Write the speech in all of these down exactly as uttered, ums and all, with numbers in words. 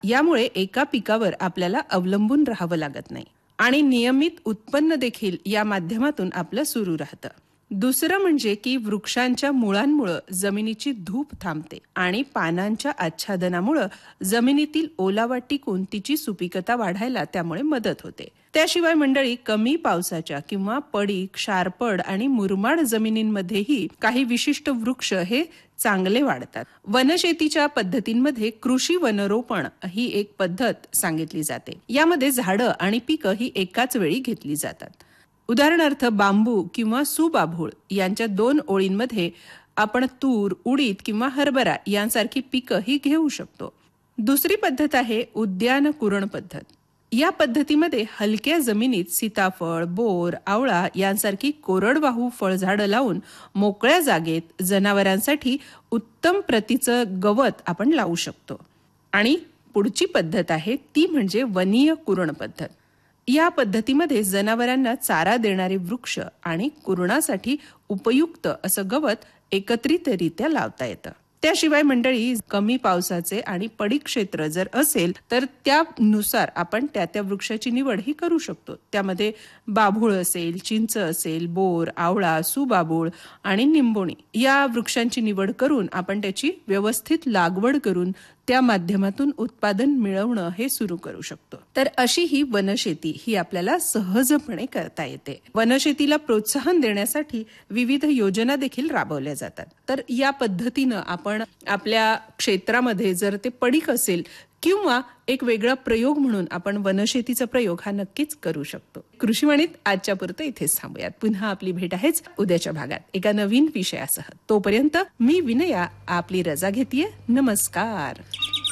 यामुळे एका पिकावर आपल्याला अवलंबून राहावं लागत नाही आणि नियमित उत्पन्न देखील या माध्यमातून आपलं सुरू राहतं. दुसरं म्हणजे की वृक्षांच्या मुळांमुळे जमिनीची धूप थांबते आणि पानांच्या आच्छादनामुळे जमिनीतील ओलावा टिकून तिची सुपीकता वाढायला त्यामुळे मदत होते. त्याशिवाय मंडळी, कमी पावसाच्या किंवा पडीक, क्षारपड आणि मुरमाड जमिनींमध्येही काही विशिष्ट वृक्ष हे चांगले वाढतात. वनशेतीच्या पद्धतींमध्ये कृषी वनरोपण ही एक पद्धत सांगितली जाते. यामध्ये झाडं आणि पिकं ही एकाच वेळी घेतली जातात. उदाहरणार्थ बांबू किंवा सुबाभूळ यांच्या दोन ओळींमध्ये आपण तूर, उडीद किंवा हरभरा यांसारखी पिकं ही घेऊ शकतो. दुसरी पद्धत आहे उद्यान कुरण पद्धत. या पद्धतीमध्ये हलक्या जमिनीत सीताफळ, बोर, आवळा यांसारखी कोरडवाहू फळझाडं लावून मोकळ्या जागेत जनावरांसाठी उत्तम प्रतीचं गवत आपण लावू शकतो. आणि पुढची पद्धत आहे ती म्हणजे वनीय कुरण पद्धत. या पद्धतीमध्ये जनावरांना चारा देणारे वृक्ष आणि कुरणासाठी उपयुक्त असं गवत एकत्रितरित्या लावता येतं. त्याशिवाय मंडळी, कमी पावसाचे आणि पडीक क्षेत्र जर असेल तर त्यानुसार आपण त्या त्या वृक्षाची निवड ही करू शकतो. त्यामध्ये बाभूळ असेल, चिंच असेल, बोर, आवळा, सुबाबूळ आणि निंबोणी या वृक्षांची निवड करून आपण त्याची व्यवस्थित लागवड करून त्या माध्यमातून उत्पादन मिळवणं हे सुरू करू शकतो. तर अशी ही वनशेती ही आपल्याला सहजपणे करता येते. वनशेतीला प्रोत्साहन देण्यासाठी विविध योजना देखील राबवल्या जातात. तर या पद्धतीनं आपण आपल्या क्षेत्रामध्ये जर ते पडीक असेल किंवा एक वेगळा प्रयोग म्हणून आपण वनशेतीचा प्रयोग हा नक्कीच करू शकतो. कृषीवाणीत आजच्या पुरतं इथेच थांबूयात. पुन्हा आपली भेट आहेच उद्याच्या भागात एका नवीन विषयासह. तोपर्यंत मी विनया आपली रजा घेतेय. नमस्कार.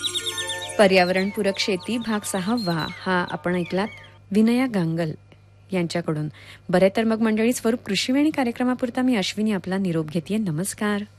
पर्यावरणपूरक शेती भाग सहावा हा आपण ऐकलात विनया गांगल यांच्याकडून. बरे तर मग मंडळी, स्वरूप कृषीवाणी कार्यक्रमापुरता मी अश्विनी आपला निरोप घेतेय. नमस्कार.